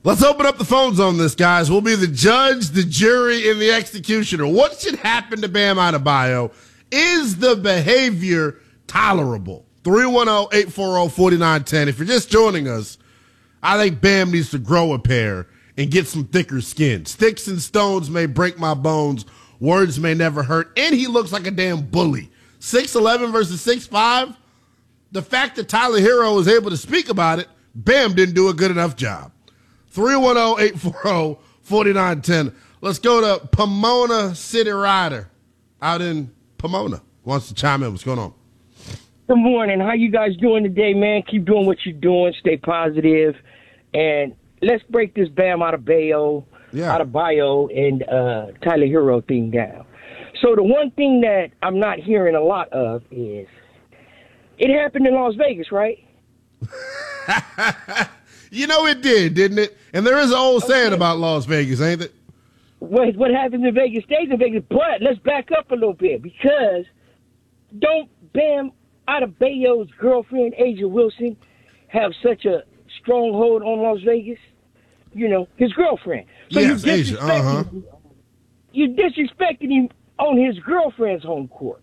Let's open up the phones on this, guys. We'll be the judge, the jury, and the executioner. What should happen to Bam Adebayo? Is the behavior tolerable? 310-840-4910. If you're just joining us, I think Bam needs to grow a pair and get some thicker skin. Sticks and stones may break my bones. Words may never hurt. And he looks like a damn bully. 6'11 versus 6'5. The fact that Tyler Hero was able to speak about it, Bam didn't do a good enough job. 310-840-4910. Let's go to Pomona City Rider out in Pomona. Wants to chime in. What's going on? Good morning. How you guys doing today, man? Keep doing what you're doing. Stay positive. And let's break this Bam Adebayo and Tyler Hero thing down. So the one thing that I'm not hearing a lot of is it happened in Las Vegas, right? You know it did, didn't it? And there is an old saying about Las Vegas, ain't it? What happens in Vegas stays in Vegas. But let's back up a little bit, because don't Bam Adebayo's girlfriend, A'ja Wilson, have such a stronghold on Las Vegas? You know, his girlfriend. So yes, A'ja. You're disrespecting him on his girlfriend's home court.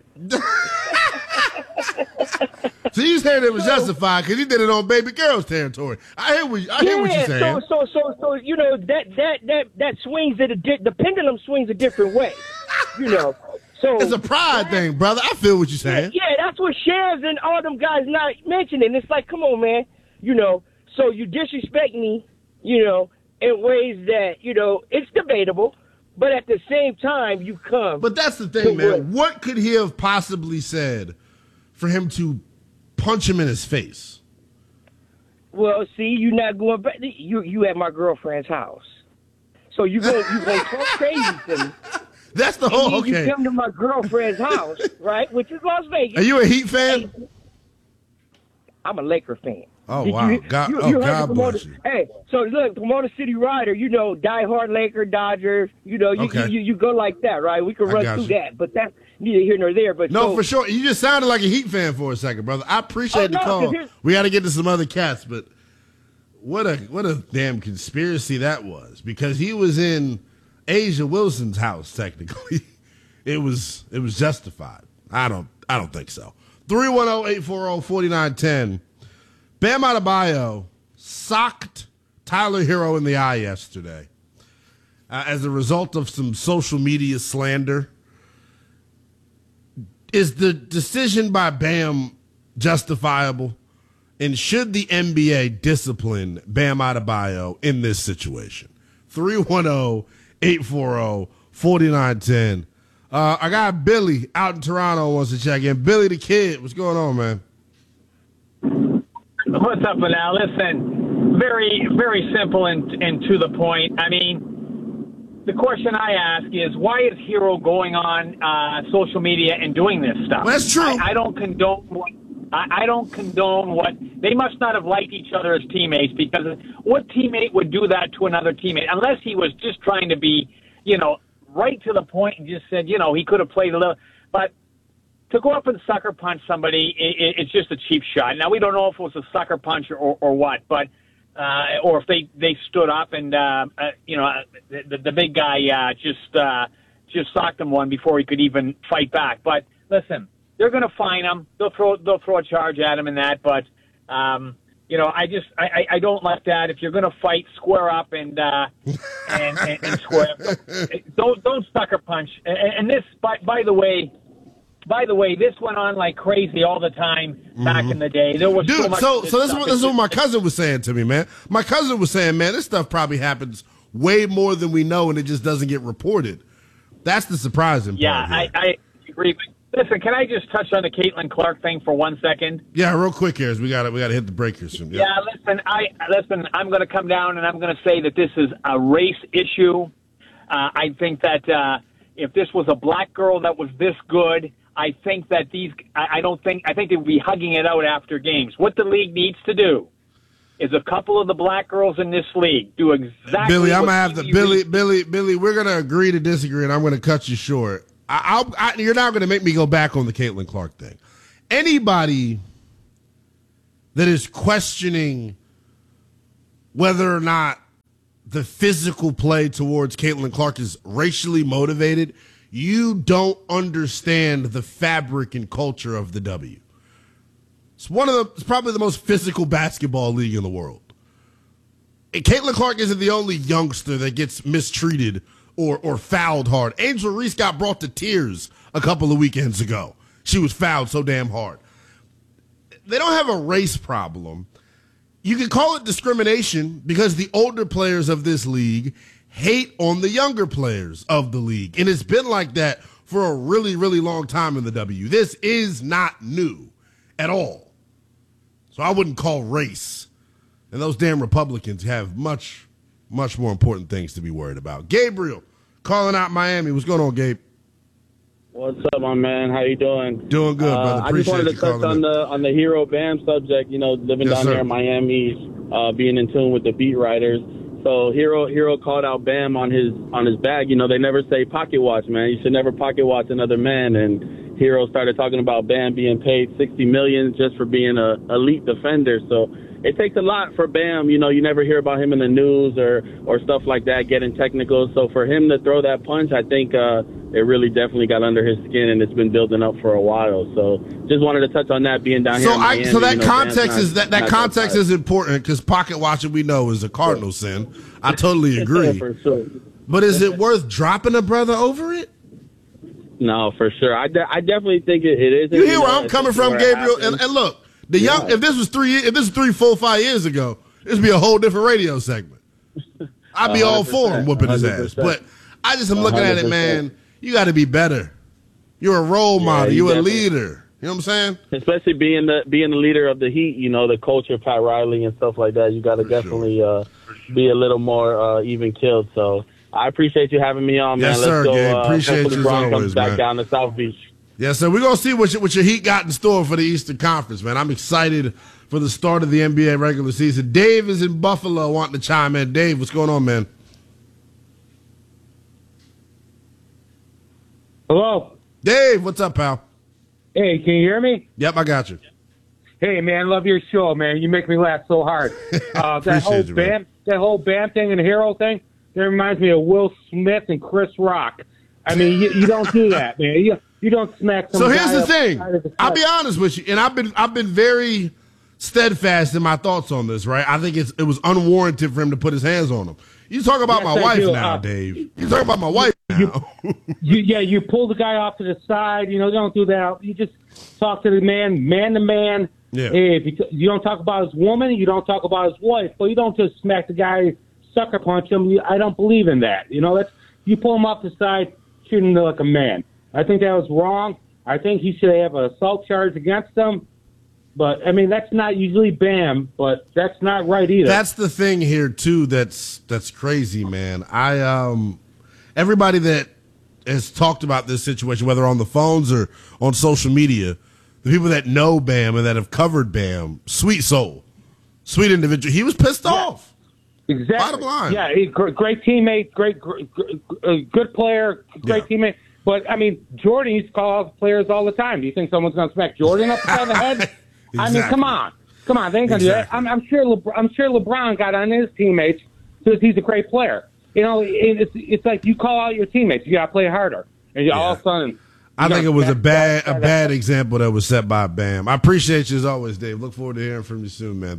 So you saying it was justified because he did it on baby girl's territory. I hear what you're saying. So you know that swings the pendulum swings a different way. You know, so it's a pride thing, brother. I feel what you're saying. Yeah, that's what Shams and all them guys not mentioning. It's like, come on, man. You know, so you disrespect me. You know, in ways that it's debatable. But at the same time, you come. But that's the thing, man. What could he have possibly said for him to punch him in his face? Well, see, you're not going back. You at my girlfriend's house, so you go talk crazy to me. That's the whole. Okay. You come to my girlfriend's house, right? Which is Las Vegas. Are you a Heat fan? I'm a Laker fan. Oh, wow. God bless you. Hey, so look, Pomona City Rider, diehard Laker, Dodgers, you go like that, right? We can run through that, but that's neither here nor there. But no, for sure. You just sounded like a Heat fan for a second, brother. I appreciate the call. We got to get to some other cats, but what a damn conspiracy that was, because he was in A'ja Wilson's house, technically. It was justified. I don't think so. 310-840-4910. Bam Adebayo socked Tyler Hero in the eye yesterday as a result of some social media slander. Is the decision by Bam justifiable? And should the NBA discipline Bam Adebayo in this situation? 310-840-4910. I got Billy out in Toronto wants to check in. Billy the Kid, what's going on, man? What's up, Manal? Listen, very, very simple and to the point. I mean, the question I ask is, why is Hero going on social media and doing this stuff? Well, that's true. I don't condone what they must not have liked each other as teammates, because what teammate would do that to another teammate unless he was just trying to be, right to the point and just said, he could have played a little, but to go up and sucker punch somebody, it's just a cheap shot. Now, we don't know if it was a sucker punch or what, but or if they stood up and the big guy just socked him one before he could even fight back. But listen, they're going to fine him. They'll throw a charge at him in that. But I don't like that. If you're going to fight, square up and square up. Don't sucker punch. And this, by the way, this went on like crazy all the time back in the day. There was so much. So this is what my cousin was saying to me, man. My cousin was saying, man, this stuff probably happens way more than we know, and it just doesn't get reported. That's the surprising part. Yeah, I agree. Listen, can I just touch on the Caitlin Clark thing for 1 second? Yeah, real quick here, as we got to hit the break here soon. Yeah, listen, I'm going to come down and I'm going to say that this is a race issue. I think that if this was a black girl that was this good, I think that I think they would be hugging it out after games. What the league needs to do is a couple of the black girls in this league do exactly. Billy, I'm gonna have to Billy. We're gonna agree to disagree, and I'm gonna cut you short. You're not gonna make me go back on the Caitlin Clark thing. Anybody that is questioning whether or not the physical play towards Caitlin Clark is racially motivated, you don't understand the fabric and culture of the W. It's probably the most physical basketball league in the world. And Caitlin Clark isn't the only youngster that gets mistreated or fouled hard. Angel Reese got brought to tears a couple of weekends ago. She was fouled so damn hard. They don't have a race problem. You can call it discrimination because the older players of this league hate on the younger players of the league. And it's been like that for a really, really long time in the W. This is not new at all. So I wouldn't call race. And those damn Republicans have much, much more important things to be worried about. Gabriel, calling out Miami. What's going on, Gabe? What's up, my man? How you doing? Doing good, brother. I just wanted to touch on the Hero Bam subject. You know, living down here in Miami, being in tune with the beat writers. So Hero called out Bam on his bag. You know, they never say pocket watch, man. You should never pocket watch another man. And Hero started talking about Bam being paid $60 million just for being a elite defender. So it takes a lot for Bam. You know, you never hear about him in the news or stuff like that, getting technical. So for him to throw that punch, I think it really definitely got under his skin, and it's been building up for a while. So just wanted to touch on that, being down here in Miami. So that context is that context is important because pocket watching, we know, is a cardinal sin. I totally agree. For sure. But is it worth dropping a brother over it? No, for sure. I definitely think it is. You hear where I'm coming from, Gabriel? And look. If this was 3, 4, 5 years ago, this would be a whole different radio segment. I'd be all for him whooping his ass. But I just am looking at it, man. You got to be better. You're a role model. You're a leader. You know what I'm saying? Especially being the leader of the Heat, you know, the culture, Pat Riley and stuff like that. You got to definitely be a little more even killed. So I appreciate you having me on, man. Yes, sir, Gabe. Appreciate you as always, comes back down to South Beach. Yeah, so we're going to see what your Heat got in store for the Eastern Conference, man. I'm excited for the start of the NBA regular season. Dave is in Buffalo wanting to chime in. Dave, what's going on, man? Hello. Dave, what's up, pal? Hey, can you hear me? Yep, I got you. Hey, man, love your show, man. You make me laugh so hard. That whole Bam thing and Hero thing, that reminds me of Will Smith and Chris Rock. I mean, you don't do that, man. You don't smack some. So here's the thing. I'll be honest with you, and I've been very steadfast in my thoughts on this. Right? I think it was unwarranted for him to put his hands on him. You talk about my wife now, Dave. You talk about my wife now. You pull the guy off to the side. You know, don't do that. You just talk to the man to man. Yeah. If you don't talk about his woman, you don't talk about his wife. But you don't just smack the guy, sucker punch him. I don't believe in that. You know, you pull him off the side, treat him like a man. I think that was wrong. I think he should have an assault charge against him. But, I mean, that's not usually Bam, but that's not right either. That's the thing here, too, that's crazy, man. Everybody that has talked about this situation, whether on the phones or on social media, the people that know Bam and that have covered Bam, sweet soul, sweet individual. He was pissed off. Exactly. Bottom line. Yeah, great teammate, good player, great teammate. But, I mean, Jordan used to call out players all the time. Do you think someone's going to smack Jordan up the head? Exactly. I mean, come on. They ain't going to do that. I'm sure LeBron got on his teammates because he's a great player. You know, it's like you call out your teammates. You got to play harder. And all of a sudden. I think it was a bad example that was set by Bam. I appreciate you as always, Dave. Look forward to hearing from you soon, man.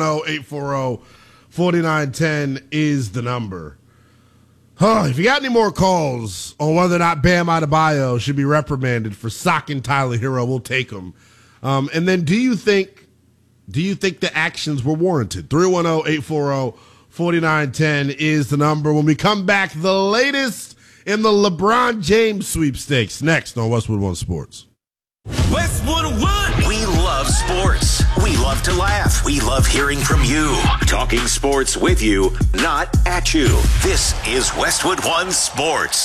310-840-4910 is the number. If you got any more calls on whether or not Bam Adebayo should be reprimanded for socking Tyler Hero, we'll take them. And then do you think the actions were warranted? 310-840-4910 is the number. When we come back, the latest in the LeBron James sweepstakes next on Westwood One Sports. Westwood One! We love sports. We love to laugh. We love hearing from you. Talking sports with you, not at you. This is Westwood One Sports.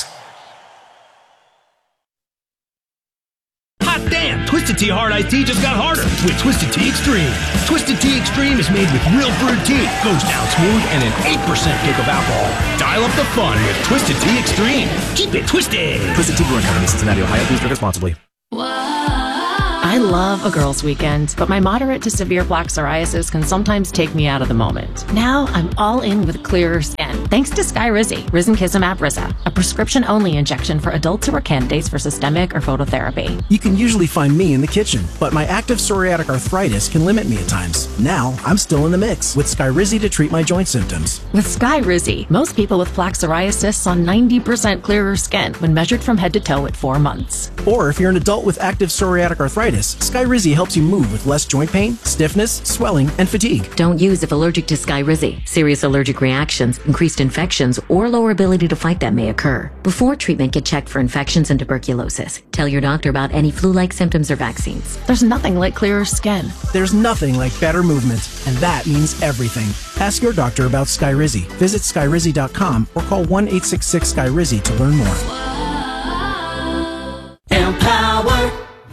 Hot damn! Twisted Tea Hard Iced Tea just got harder with Twisted Tea Extreme. Twisted Tea Extreme is made with real brewed tea, goes down smooth, and an 8% kick of alcohol. Dial up the fun with Twisted Tea Extreme. Keep it twisted. Twisted Tea Brewing Company, Cincinnati, Ohio. Please drink responsibly. I love a girls' weekend, but my moderate to severe plaque psoriasis can sometimes take me out of the moment. Now I'm all in with clearer skin. Thanks to Skyrizi, risankizumab Risa, a prescription-only injection for adults who are candidates for systemic or phototherapy. You can usually find me in the kitchen, but my active psoriatic arthritis can limit me at times. Now, I'm still in the mix with Skyrizi to treat my joint symptoms. With Skyrizi, most people with plaque psoriasis saw 90% clearer skin when measured from head to toe at 4 months. Or if you're an adult with active psoriatic arthritis, Skyrizi helps you move with less joint pain, stiffness, swelling, and fatigue. Don't use if allergic to Skyrizi. Serious allergic reactions, increased infections, or lower ability to fight them may occur. Before treatment, get checked for infections and tuberculosis. Tell your doctor about any flu-like symptoms or vaccines. There's nothing like clearer skin. There's nothing like better movement, and that means everything. Ask your doctor about Skyrizi. Visit Skyrizi.com or call 1-866-SKYRIZI to learn more. Empower.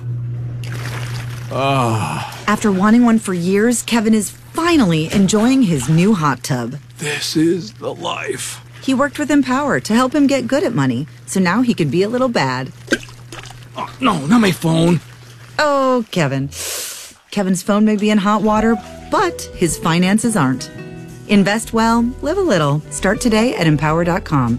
After wanting one for years, Kevin is finally enjoying his new hot tub. This is the life. He worked with Empower to help him get good at money, so now he can be a little bad. Oh, no, not my phone. Oh, Kevin. Kevin's phone may be in hot water, but his finances aren't. Invest well, live a little. Start today at Empower.com.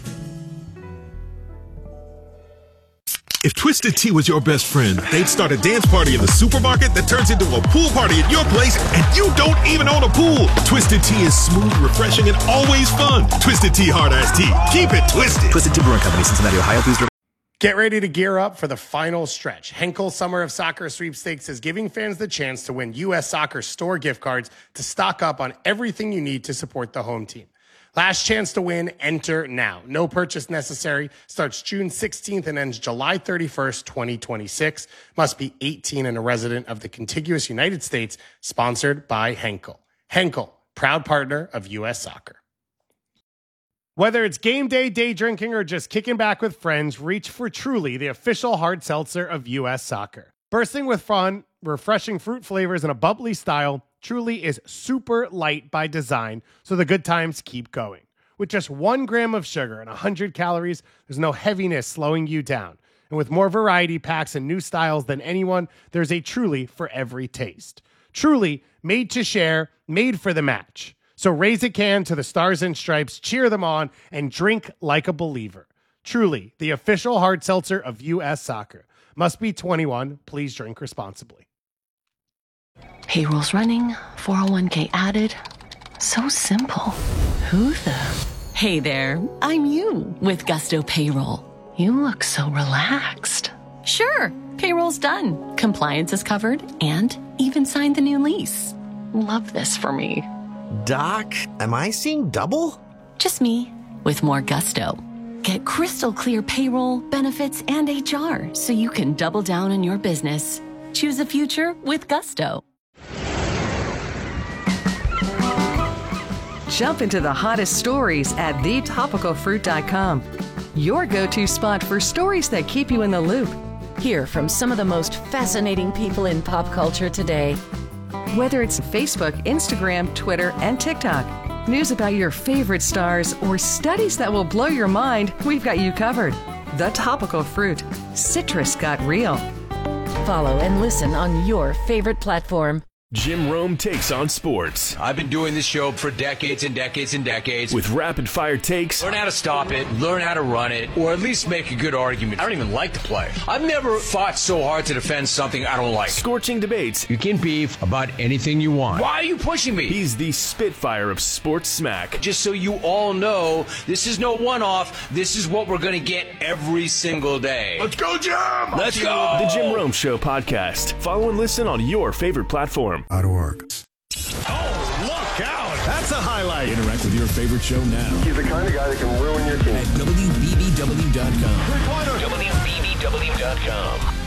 If Twisted Tea was your best friend, they'd start a dance party in the supermarket that turns into a pool party at your place, and you don't even own a pool. Twisted Tea is smooth, refreshing, and always fun. Twisted Tea Hard Iced Tea. Keep it twisted. Twisted Tea Brewing Company, Cincinnati, Ohio. Please drink. Get ready to gear up for the final stretch. Henkel Summer of Soccer Sweepstakes is giving fans the chance to win U.S. Soccer store gift cards to stock up on everything you need to support the home team. Last chance to win, enter now. No purchase necessary. Starts June 16th and ends July 31st, 2026. Must be 18 and a resident of the contiguous United States. Sponsored by Henkel. Henkel, proud partner of U.S. Soccer. Whether it's game day, day drinking, or just kicking back with friends, reach for Truly, the official hard seltzer of U.S. Soccer. Bursting with fun, refreshing fruit flavors, and a bubbly style, Truly is super light by design, so the good times keep going. With just 1 gram of sugar and 100 calories, there's no heaviness slowing you down. And with more variety packs and new styles than anyone, there's a Truly for every taste. Truly, made to share, made for the match. So raise a can to the Stars and Stripes, cheer them on, and drink like a believer. Truly, the official hard seltzer of U.S. Soccer. Must be 21. Please drink responsibly. Payroll's running, 401k added. So simple. Who the? Hey there, I'm you with Gusto Payroll. You look so relaxed. Sure, payroll's done. Compliance is covered and even signed the new lease. Love this for me. Doc, am I seeing double? Just me with more gusto. Get crystal clear payroll, benefits, and HR so you can double down on your business. Choose a future with Gusto. Jump into the hottest stories at thetopicalfruit.com. Your go-to spot for stories that keep you in the loop. Hear from some of the most fascinating people in pop culture today. Whether it's Facebook, Instagram, Twitter, and TikTok, news about your favorite stars, or studies that will blow your mind, we've got you covered. The Topical Fruit. Citrus got real. Follow and listen on your favorite platform. Jim Rome takes on sports. I've been doing this show for decades and decades and decades. With rapid-fire takes. Learn how to stop it, learn how to run it, or at least make a good argument. I don't even like to play. I've never fought so hard to defend something I don't like. Scorching debates. You can beef about anything you want. Why are you pushing me? He's the Spitfire of sports smack. Just so you all know, this is no one-off. This is what we're going to get every single day. Let's go, Jim! Let's go! The Jim Rome Show podcast. Follow and listen on your favorite platform. .org. Oh, look out! That's a highlight. Interact with your favorite show now. He's the kind of guy that can ruin your team. At WBBW.com. WBBW.com.